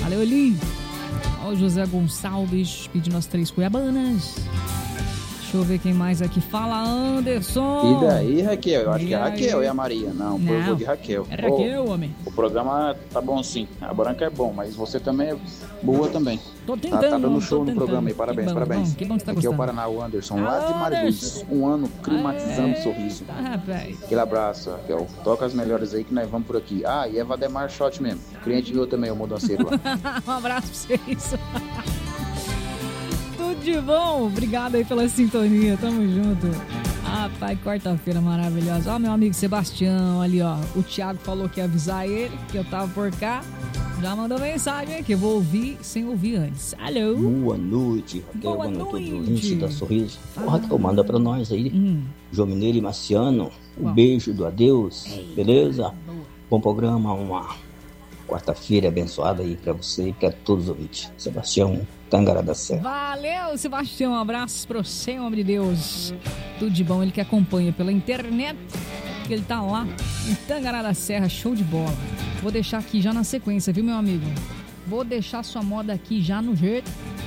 Valeu, Eli. Ó, o José Gonçalves pedindo as 3 cuiabanas. Deixa eu ver quem mais aqui fala. Anderson. E daí, Raquel? Eu acho que é a Raquel e a Maria. Não, eu vou de Raquel. É Raquel, homem. O programa tá bom sim. A branca é bom, mas você também é boa também. Tô tentando. Tá dando show no programa aí. Parabéns, parabéns. Que bom que você tá aqui gostando. é o Paraná, o Anderson, lá de Mariluz. Um ano climatizando o sorriso. Tá, rapaz. Aquele abraço, Raquel. Toca as melhores aí que nós vamos por aqui. Ah, e é Vademar Shot mesmo. Cliente meu também, o Modanceiro lá. Um abraço pra vocês. Tudo de bom. Obrigado aí pela sintonia. Tamo junto. Rapaz, quarta-feira maravilhosa. Ó, meu amigo Sebastião ali, ó. O Thiago falou que ia avisar ele que eu tava por cá. Já mandou mensagem aqui. Vou ouvir sem ouvir antes. Alô? Boa noite, Raquel. Boa noite, ouvinte da Sorriso. Ô, Raquel, manda pra nós aí. João Mineiro e Marciano. Um beijo do adeus. Beleza? Bom programa. Uma quarta-feira abençoada aí pra você e pra todos os ouvintes. Sebastião, Tangará da Serra. Valeu, Sebastião. Um abraço pra você, homem de Deus. Tudo de bom. Ele que acompanha pela internet, que ele tá lá em Tangará da Serra. Show de bola. Vou deixar aqui já na sequência, viu, meu amigo? Vou deixar sua moda aqui já no jeito.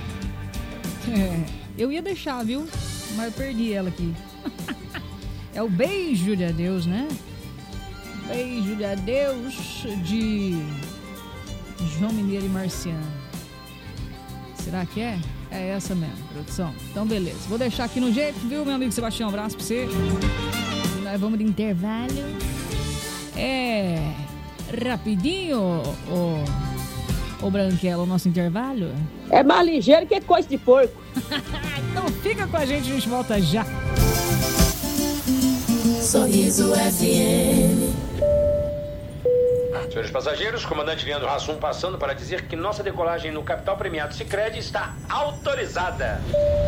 Eu ia deixar, viu? Mas eu perdi ela aqui. É o beijo de adeus, né? Beijo de adeus de João Mineiro e Marciano. Será que é? É essa mesmo, produção. Então, beleza. Vou deixar aqui no jeito, viu, meu amigo Sebastião? Um abraço pra você. E nós vamos de intervalo. Rapidinho, ô Branquela, o nosso intervalo. É mais ligeiro que coisa de porco. Então fica com a gente volta já. Sorriso FM. Senhores passageiros, comandante Leandro Hassum passando para dizer que nossa decolagem no Capital Premiado Sicredi está autorizada.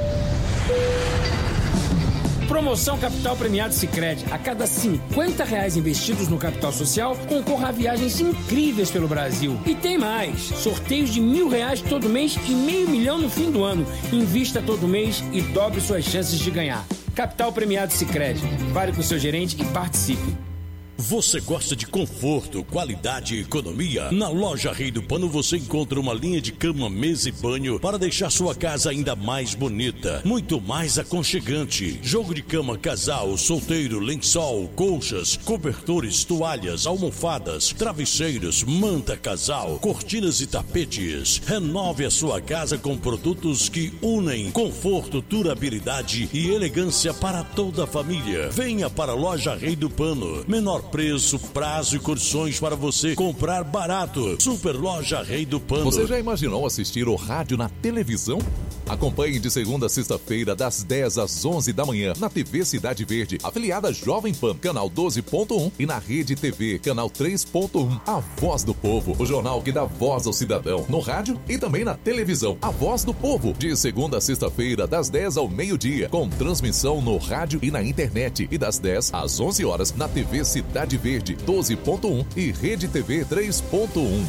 Promoção Capital Premiado Sicredi. A cada R$50 investidos no capital social, concorra a viagens incríveis pelo Brasil. E tem mais. Sorteios de R$1.000 todo mês e R$500 mil no fim do ano. Invista todo mês e dobre suas chances de ganhar. Capital Premiado Sicredi. Fale com o seu gerente e participe. Você gosta de conforto, qualidade e economia? Na loja Rei do Pano você encontra uma linha de cama, mesa e banho para deixar sua casa ainda mais bonita, muito mais aconchegante. Jogo de cama casal, solteiro, lençol, colchas, cobertores, toalhas, almofadas, travesseiros, manta casal, cortinas e tapetes. Renove a sua casa com produtos que unem conforto, durabilidade e elegância para toda a família. Venha para a loja Rei do Pano. Menor preço, prazo e condições para você comprar barato. Super Loja Rei do Pano. Você já imaginou assistir o rádio na televisão? Acompanhe de segunda a sexta-feira, das 10 às 11 da manhã, na TV Cidade Verde, afiliada Jovem Pan, canal 12.1 e na Rede TV, canal 3.1. A Voz do Povo, o jornal que dá voz ao cidadão, no rádio e também na televisão. A Voz do Povo, de segunda a sexta-feira, das 10 ao meio-dia, com transmissão no rádio e na internet, e das 10 às 11 horas, na TV Cidade Verde 12.1 e Rede TV 3.1.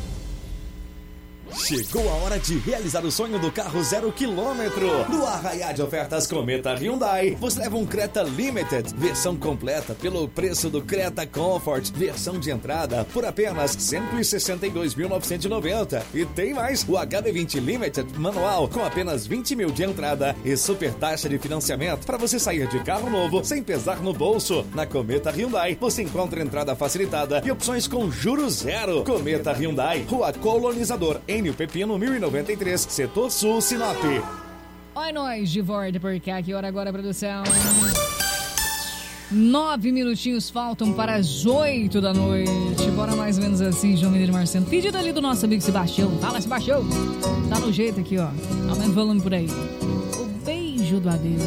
Chegou a hora de realizar o sonho do carro 0 km. No arraiá de ofertas Cometa Hyundai, você leva um Creta Limited, versão completa pelo preço do Creta Comfort, versão de entrada por apenas R$162.990. E tem mais, o HB20 Limited manual com apenas R$20 mil de entrada e super taxa de financiamento para você sair de carro novo sem pesar no bolso. Na Cometa Hyundai, você encontra entrada facilitada e opções com juros zero. Cometa Hyundai, Rua Colonizador, em Pepino 1093, Setor Sul, Sinop. Oi, nós de volta por cá. Que hora agora, produção? 9 minutinhos faltam para as 8 da noite. Bora mais ou menos assim, João Mineiro e Marciano. Pedido ali do nosso amigo Sebastião. Fala, Sebastião. Tá no jeito aqui, ó. Aumenta o volume por aí. O beijo do adeus.